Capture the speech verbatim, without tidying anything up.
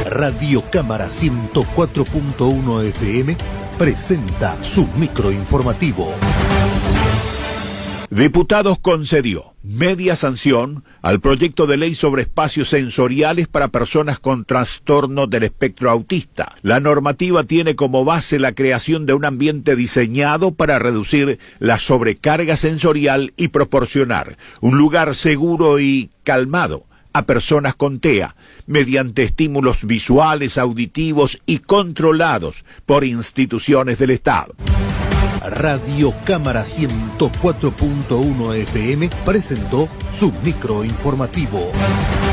Radio Cámara ciento cuatro punto uno F M presenta su microinformativo. Diputados concedió media sanción al proyecto de ley sobre espacios sensoriales para personas con trastorno del espectro autista. La normativa tiene como base la creación de un ambiente diseñado para reducir la sobrecarga sensorial y proporcionar un lugar seguro y calmado a personas con T E A, mediante estímulos visuales, auditivos y controlados por instituciones del Estado. Radio Cámara ciento cuatro punto uno F M presentó su microinformativo.